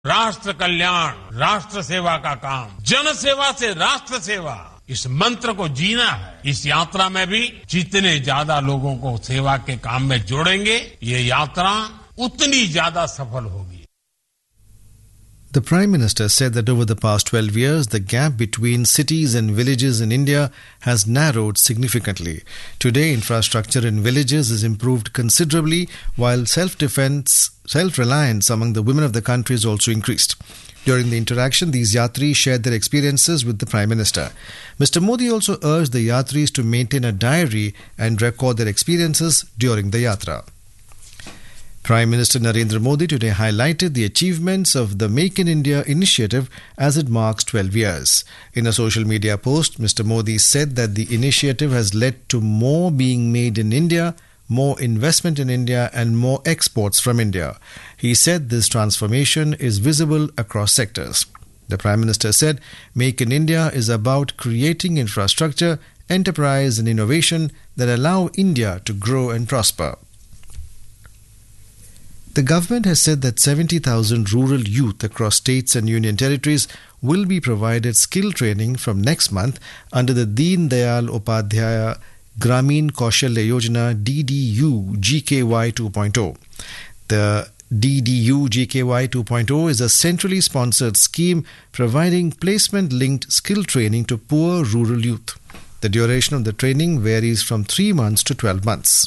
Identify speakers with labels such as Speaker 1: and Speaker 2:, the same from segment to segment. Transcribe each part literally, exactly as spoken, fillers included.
Speaker 1: राष्ट्र कल्याण, राष्ट्र सेवा का काम, जन सेवा से राष्ट्र सेवा, इस मंत्र को जीना है। इस यात्रा में भी जितने ज्यादा लोगों को सेवा के काम में जोड़ेंगे, ये यात्रा उतनी ज्यादा सफल होगी।
Speaker 2: The Prime Minister said that over the past twelve years, the gap between cities and villages in India has narrowed significantly. Today, infrastructure in villages is improved considerably, while self-defense, self-reliance among the women of the country is also increased. During the interaction, these Yatris shared their experiences with the Prime Minister. Mister Modi also urged the Yatris to maintain a diary and record their experiences during the Yatra. Prime Minister Narendra Modi today highlighted the achievements of the Make in India initiative as it marks twelve years. In a social media post, Mister Modi said that the initiative has led to more being made in India, more investment in India and more exports from India. He said this transformation is visible across sectors. The Prime Minister said Make in India is about creating infrastructure, enterprise and innovation that allow India to grow and prosper. The government has said that seventy thousand rural youth across states and union territories will be provided skill training from next month under the Deen Dayal Upadhyaya Gramin Kaushalya Yojana D D U G K Y two point oh. The D D U G K Y two point oh is a centrally sponsored scheme providing placement-linked skill training to poor rural youth. The duration of the training varies from three months to twelve months.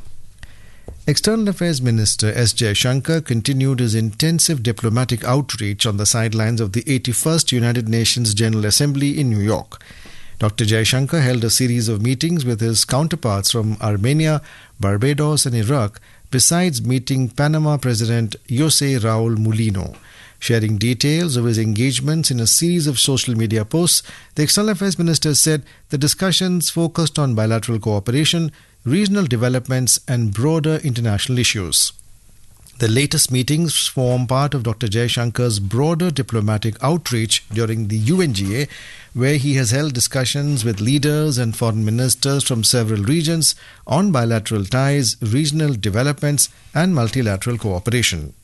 Speaker 2: External Affairs Minister S. Jaishankar continued his intensive diplomatic outreach on the sidelines of the eighty-first United Nations General Assembly in New York. Doctor Jaishankar held a series of meetings with his counterparts from Armenia, Barbados and Iraq, besides meeting Panama President Jose Raul Mulino. Sharing details of his engagements in a series of social media posts, the External Affairs Minister said the discussions focused on bilateral cooperation, regional developments and broader international issues. The latest meetings form part of Doctor Jaishankar's broader diplomatic outreach during the U N G A, where he has held discussions with leaders and foreign ministers from several regions on bilateral ties, regional developments and multilateral cooperation.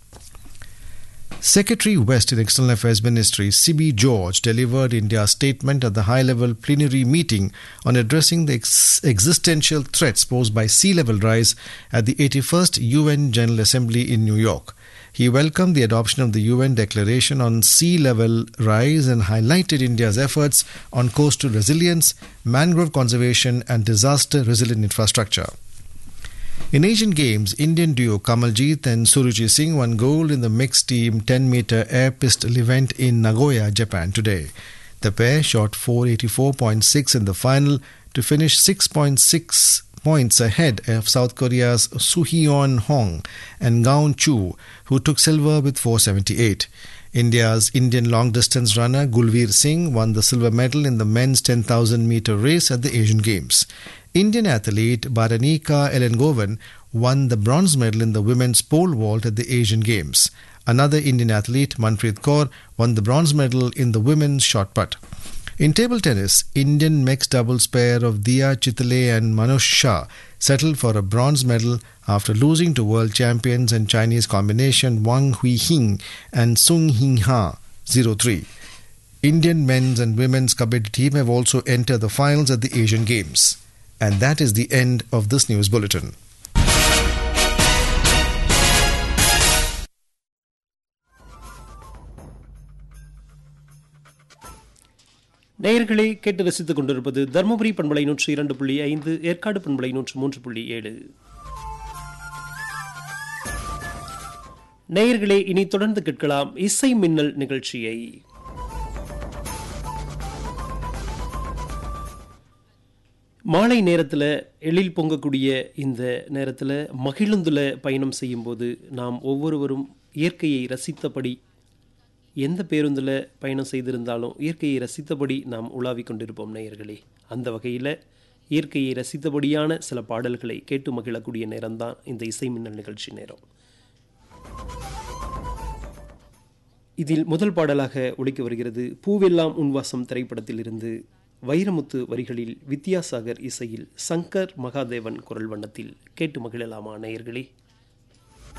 Speaker 2: Secretary West in External Affairs Ministry C B George delivered India's statement at the high-level plenary meeting on addressing the ex- existential threats posed by sea level rise at the eighty-first U N General Assembly in New York. He welcomed the adoption of the U N Declaration on Sea Level Rise and highlighted India's efforts on coastal resilience, mangrove conservation and disaster-resilient infrastructure. In Asian Games, Indian duo Kamaljeet and Suruchi Singh won gold in the mixed team ten meter air pistol event in Nagoya, Japan today. The pair shot four eighty-four point six in the final to finish six point six points ahead of South Korea's Soo-hyun Hong and Gaon Chu, who took silver with four seventy-eight. India's Indian long-distance runner Gulveer Singh won the silver medal in the men's ten thousand meter race at the Asian Games. Indian athlete Baranika Elengovan won the bronze medal in the women's pole vault at the Asian Games. Another Indian athlete, Manpreet Kaur, won the bronze medal in the women's shot put. In table tennis, Indian mixed doubles pair of Diya Chitale and Manush Shah settled for a bronze medal after losing to world champions and Chinese combination Wang Huihing and Sung Hing Ha zero three. Indian men's and women's kabaddi team have also entered the finals at the Asian Games. And that is the end of this news bulletin.
Speaker 3: நேயர்களே கேட்டு ரசித்துக் கொண்டிருப்பது தர்மபுரி பண்பலை நூற்றி இரண்டு புள்ளி ஐந்து, ஏற்காடு பண்பலை நூற்று மூன்று புள்ளி ஏழு. நேயர்களே இனி தொடர்ந்து கேட்கலாம் இசை மின்னல் நிகழ்ச்சியை. மாலை நேரத்தில் எழில் பொங்கக்கூடிய இந்த நேரத்தில் மகிழுந்துல பயணம் செய்யும்போது நாம் ஒவ்வொருவரும் இயற்கையை ரசித்தபடி, எந்த பேருந்தில் பயணம் செய்திருந்தாலும் இயற்கையை ரசித்தபடி நாம் உலாவிக் கொண்டிருப்போம் நேயர்களே. அந்த வகையில் இயற்கையை ரசித்தபடியான சில பாடல்களை கேட்டு மகிழக்கூடிய நேரம்தான் இந்த இசை மின்னல் நிகழ்ச்சி நேரம். இதில் முதல் பாடலாக ஒலிக்க வருகிறது பூவெல்லாம் உன்வாசம் திரைப்படத்தில் இருந்து வைரமுத்து வரிகளில் வித்யாசாகர் இசையில் சங்கர் மகாதேவன் குரல் வண்ணத்தில் கேட்டு மகிழலாமா நேயர்களே?